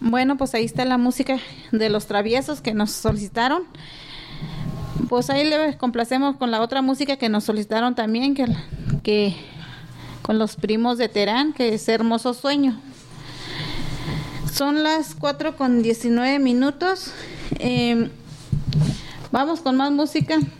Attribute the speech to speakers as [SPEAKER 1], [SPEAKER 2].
[SPEAKER 1] Bueno, pues ahí está la música de Los Traviesos que nos solicitaron. Pues ahí le complacemos con la otra música que nos solicitaron también, que con los Primos de Terán, que es Hermoso Sueño. Son las 4:19. Vamos con más música.